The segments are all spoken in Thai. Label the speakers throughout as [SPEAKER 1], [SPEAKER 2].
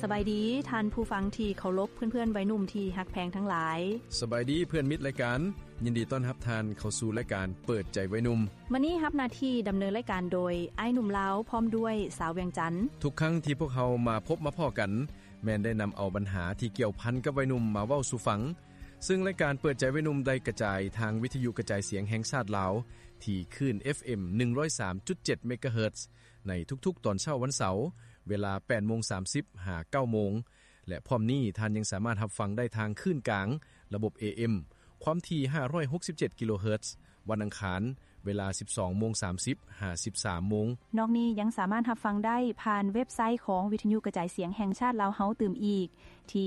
[SPEAKER 1] สบายดีท่านผู้ฟังที่เคารพเพื่อนๆวัยหนุ่มที่ฮักแพงทั้งหลาย
[SPEAKER 2] สบายดีเพื่อนมิตรรายการยินดีต้อนรับท่านเข้าสู่รายการเปิดใจวัยหนุ่ม
[SPEAKER 1] มื้อนี้รับหน้าที่ดำเนินรายการโดยอ้ายหนุ่มลาวพร้อมด้วยสาวเวียงจันทน์
[SPEAKER 2] ทุกครั้งที่พวกเรามาพบมาพ้อกันแม่นได้นําเอาปัญหาที่เกี่ยวพันกับวัยหนุ่มมาเว้าสู่ฟังซึ่งรายการเปิดใจวัยหนุ่มได้กระจายทางวิทยุกระจายเสียงแห่งชาติลาวที่คลื่น FM 103.7 เมกะเฮิรตซ์ในทุกๆตอนเช้าวันเสาร์เวลา 8:30 น. หา 9:00 น. และพร้อมนี้ท่านยังสามารถรับฟังได้ทางคลื่นกลางระบบ AM ความถี่567กิโลเฮิรตซ์วันอังคารเวลา 12:30 น. 53 น.
[SPEAKER 1] นอกนี้ยังสามารถรับฟังได้ผ่านเว็บไซต์ของวิทยุกระจายเสียงแห่งชาติลาวเฮาตื่มอีกที่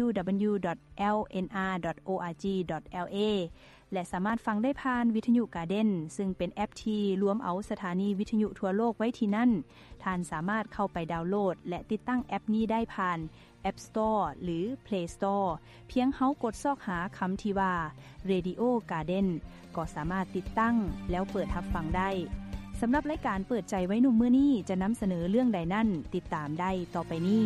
[SPEAKER 1] www.lnr.org.la และสามารถฟังได้ผ่านวิทยุกาเด้นซึ่งเป็นแอปที่รวมเอาสถานีวิทยุทั่วโลกไว้ที่นั่นท่านสามารถเข้าไปดาวน์โหลดและติดตั้งแอปนี้ได้ผ่าน App Store หรือ Play Store เพียงเฮากดซอกหาคำที่ว่า Radio Garden ก็สามารถติดตั้งแล้วเปิดรับฟังได้สำหรับรายการเปิดใจไว้หนุ่มมื้อนี้จะนำเสนอเรื่องใดนั่นติดตามได้ต่อไปนี้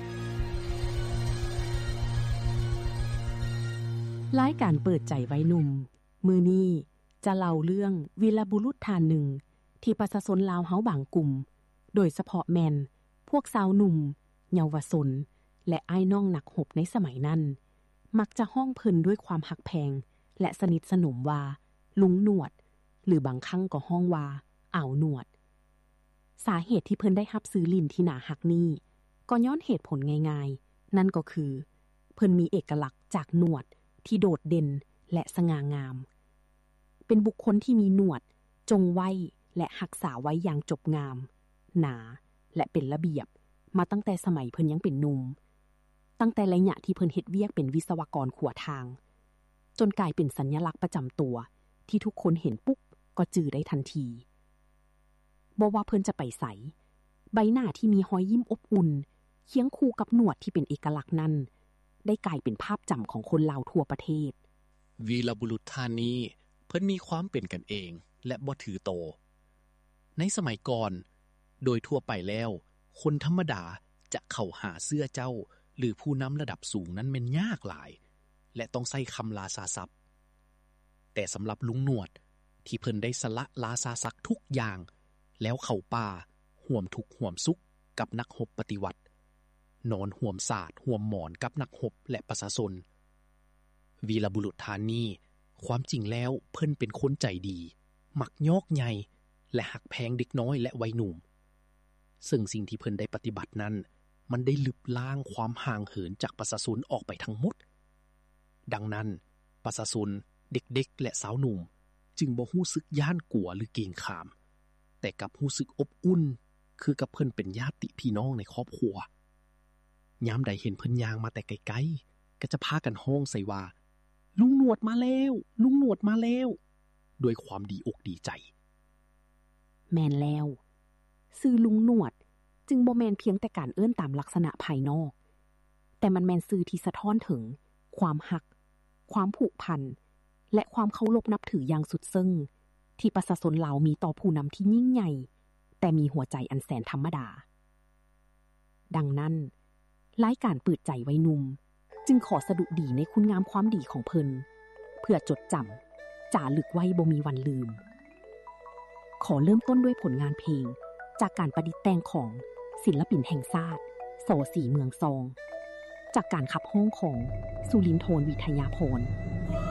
[SPEAKER 3] รายการเปิดใจไว้หนุ่มมื้อนี้จะเล่าเรื่องวีรบุรุษท่านหนึ่งที่ประชาชนลาวเฮาบางกลุ่มโดยเฉพาะแม่นพวกสาวหนุ่มเยาวชนและอ้ายน้องนักรบในสมัยนั้นมักจะห้องเพิ่นด้วยความหักแพงและสนิทสนมว่าลุงหนวดหรือบางครั้งก็ห้องว่าอ่าวหนวดสาเหตุที่เพิ่นได้รับซื้อลิ้นที่หนาหักนี้ก็ย้อนเหตุผลง่ายๆนั่นก็คือเพิ่นมีเอกลักษณ์จากหนวดที่โดดเด่นและสง่างามเป็นบุคคลที่มีหนวดจงไว้และรักษาไว้อย่างจบงามหนาและเป็นระเบียบมาตั้งแต่สมัยเพิ่นยังเป็นหนุ่มตั้งแต่ระยะที่เพิ่นเฮ็ดเวียกเป็นวิศวกรขัวทางจนกลายเป็นสัญลักษณ์ประจำตัวที่ทุกคนเห็นปุ๊บก็จื่อได้ทันทีบ่ว่าเพิ่นจะไปไสใบหน้าที่มีรอยยิ้มอบอุ่นเคียงคู่กับหนวดที่เป็นเอกลักษณ์นั้นได้กลายเป็นภาพจำของคนลาวทั่วประเทศ
[SPEAKER 4] วีรบุรุษท่านนี้เพิ่นมีความเป็นกันเองและบ่ถือโตในสมัยก่อนโดยทั่วไปแล้วคนธรรมดาจะเข้าหาเสื้อเจ้าหรือผู้นำระดับสูงนั้นแม่นยากหลายและต้องใช้คำลาซาศัพท์แต่สำหรับลุงหนวดที่เพิ่นได้สละลาซาศักทุกอย่างแล้วเข้าป่าห่วมทุกข์ห่วมสุขกับนักรบปฏิวัตินอนห่วมศาสตร์ห่วมหมอนกับนักรบและประชาชนวีรบุรุษท่านนี้ความจริงแล้วเพิ่นเป็นคนใจดีมักยอกใหญ่และหักแพงเด็กน้อยและวัยหนุ่มซึ่งสิ่งที่เพิ่นได้ปฏิบัตินั้นมันได้ลึบล้างความห่างเหินจากประชาชนออกไปทั้งหมดดังนั้นประชาชนเด็กๆและสาวหนุ่มจึงบ่รู้สึกย้านกลัวหรือเกรงขามแต่กลับรู้สึกอบอุ่นคือกับเพิ่นเป็นญาติพี่น้องในครอบครัวยามใดเห็นเพิ่นย่างมาแต่ไกลๆก็จะพากันฮ้องใส่ว่าลุงหนวดมาแล้วลุงหนวดมาแล้วด้วยความดีอกดีใจ
[SPEAKER 3] แม่นแล้วชื่อลุงหนวดจึงบ่แม่นเพียงแต่การเอิ้นตามลักษณะภายนอกแต่มันแม่นชื่อที่สะท้อนถึงความหักความผูกพันและความเคารพนับถืออย่างสุดซึ้งที่ประชาชนลาวมีต่อผู้นำที่ยิ่งใหญ่แต่มีหัวใจอันแสนธรรมดาดังนั้นรายการเปิดใจไว้หนุ่มจึงขอสดุดีในคุณงามความดีของเพิ่นเพื่อจดจำจารึกไว้บ่มีวันลืมขอเริ่มต้นด้วยผลงานเพลงจากการประดิษฐ์แต่งของศิลปินแห่งชาติส.ศรีเมืองซองจากการขับห้องของสุรินทร์โทนวิทยาพร